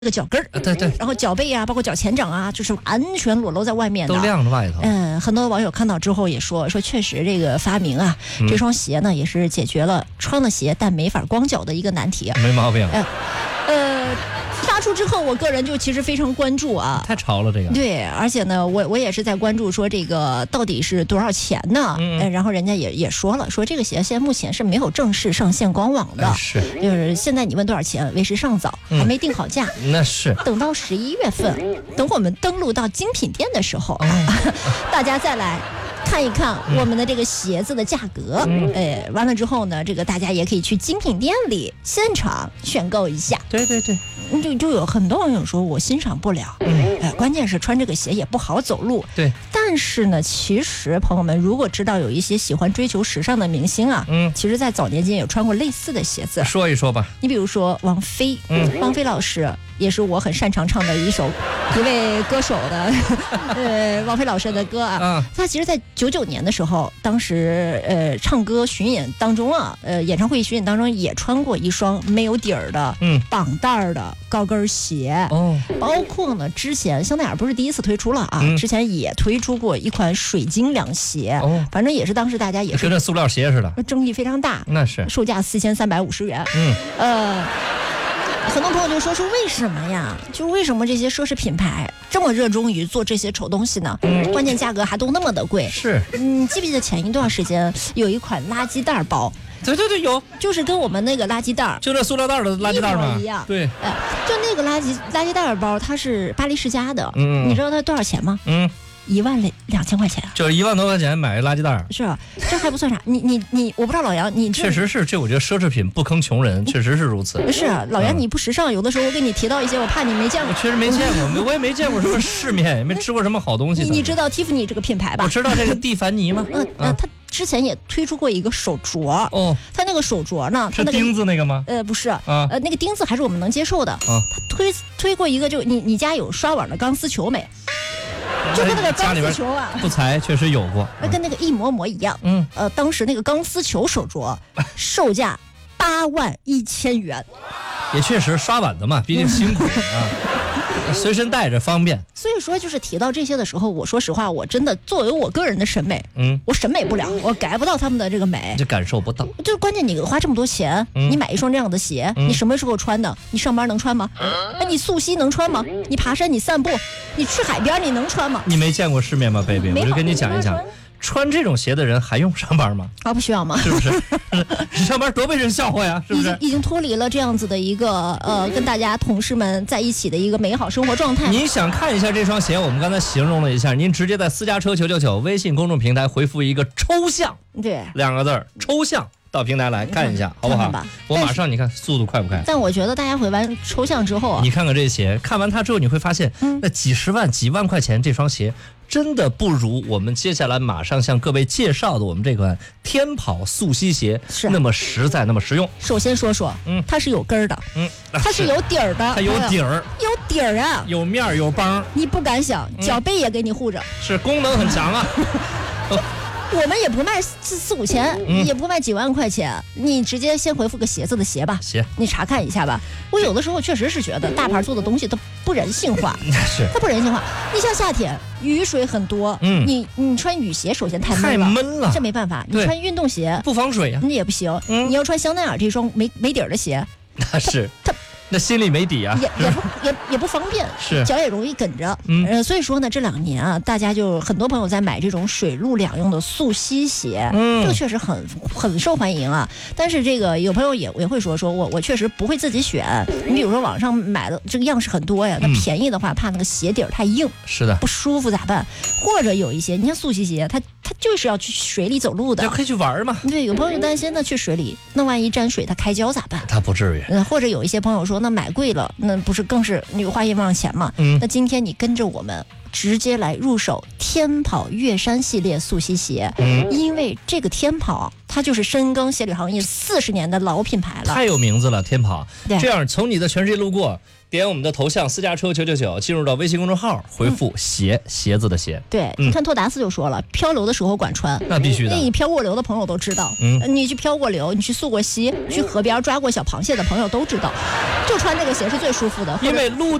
这个脚跟儿， 对， 然后脚背啊，包括脚前掌啊，就是完全裸露在外面的， 都晾着外头。 很多网友看到之后也说，确实这个发明啊，这双鞋呢也是解决了穿了鞋但没法光脚的一个难题啊。 没毛病。 发出之后，我个人就其实非常关注啊， 太潮了这个。 对，而且呢，我也是在关注说这个到底是多少钱呢？然后人家也说了，说这个鞋现在目前是没有正式上线官网的， 是， 就是现在你问多少钱，为时尚早，还没定好价。 那是， 等到11月份，等我们登录到精品店的时候，大家再来看一看我们的这个鞋子的价格。完了之后呢，这个大家也可以去精品店里现场选购一下。 对， 就有很多网友说我欣赏不了，关键是穿这个鞋也不好走路。 对， 但是呢，其实朋友们如果知道有一些喜欢追求时尚的明星啊，其实在早年间有穿过类似的鞋子。 说一说吧。 你比如说王菲，王菲老师也是我很擅长唱的一位歌手的，王菲老师的歌啊。她其实在99年的时候，当时唱歌巡演当中啊，演唱会巡演当中也穿过一双没有底儿的绑带儿的高跟鞋。包括呢之前香奈儿不是第一次推出了啊，之前也推出过一款水晶凉鞋。反正也是当时大家也是跟那塑料鞋似的， 争议非常大。 那是售价4350元。很多朋友就说为什么呀？就为什么这些奢侈品牌这么热衷于做这些丑东西呢？关键价格还都那么的贵。 是， 记不记得前一段时间有一款垃圾袋包？ 对，有， 就是跟我们那个垃圾袋， 就那塑料袋的垃圾袋嘛， 一样。 对， 就那个垃圾袋包，它是巴黎世家的。你知道它多少钱吗？12000块钱， 就是1万多块钱买个垃圾袋。 是啊，这还不算啥。你，我不知道老杨，你确实是，这我觉得奢侈品不坑穷人，确实是如此。 是啊，老杨你不时尚，有的时候我给你提到一些，我怕你没见过。 我确实没见过，我也没见过什么世面，也没吃过什么好东西。 你知道蒂芙尼这个品牌吧？ 我知道这个蒂凡尼吗？ 他之前也推出过一个手镯。他那个手镯呢， 是钉子那个吗？ 不是那个钉子还是我们能接受的。他推过一个，就你家有刷碗的钢丝球没？就跟那个钢丝球啊， 不才确实有过， 跟那个一模一样。当时那个钢丝球手镯售价81000元， 也确实刷碗的嘛，毕竟辛苦随身带着方便。 所以说，就是提到这些的时候，我说实话，我真的作为我个人的审美，我审美不了，我改不到他们的这个美， 就感受不到。 就是关键，你花这么多钱，你买一双这样的鞋，你什么时候穿呢？你上班能穿吗？你溯溪能穿吗？你爬山，你散步，你去海边，你能穿吗？ 你没见过世面吗 ，baby？ 我就跟你讲一讲。穿这种鞋的人还用上班吗？ 不需要吗？ 是不是？上班多被人笑话呀，是不是？ 已经脱离了这样子的一个跟大家同事们在一起的一个美好生活状态。 您想看一下这双鞋，我们刚才形容了一下，您直接在私家车999微信公众平台回复一个抽象2个字，抽象到平台来看一下，好不好？我马上，你看速度快不快？ 但我觉得大家回完抽象之后你看看这鞋，看完它之后你会发现，那几十万几万块钱这双鞋真的不如我们接下来马上向各位介绍的我们这款天跑速吸鞋那么实在，那么实用。 首先说它是有根儿的，它是有底儿的， 它有底儿， 有底儿啊， 有面有帮， 你不敢想，脚背也给你护着， 是功能很强啊。 我们也不卖4、5千，也不卖几万块钱，你直接先回复个鞋子的鞋吧，你查看一下吧。我有的时候确实是觉得大牌做的东西它不人性化，它不人性化。你像夏天雨水很多，你穿雨鞋首先太闷了，这没办法。你穿运动鞋不防水啊， 你也不行。你要穿香奈儿这双没底儿的鞋， 那是那心里没底啊， 也不方便， 是脚也容易梗着。所以说呢，这2年啊，大家就很多朋友在买这种水陆两用的速吸鞋，这个确实很受欢迎啊。但是这个有朋友也会说我确实不会自己选。你比如说网上买的这个样式很多呀，那便宜的话怕那个鞋底儿太硬， 是的， 不舒服咋办？或者有一些你像速吸鞋，它就是要去水里走路的， 可以去玩嘛。 对，有朋友就担心呢，去水里那万一沾水它开胶咋办？ 它不至于。 或者有一些朋友说，那买贵了，那不是更是你花冤枉钱吗？那今天你跟着我们直接来入手天跑月山系列速吸鞋，因为这个天跑它就是深耕鞋履行业40年的老品牌了， 太有名字了。天跑这样从你的全世界路过， 点我们的头像私家车999，进入到微信公众号，回复鞋子的鞋。 对，你看托达斯就说了，漂流的时候管穿， 那必须的。 那你漂过流的朋友都知道，你去漂过流，你去溯过溪，去河边抓过小螃蟹的朋友都知道，就穿这个鞋是最舒服的， 因为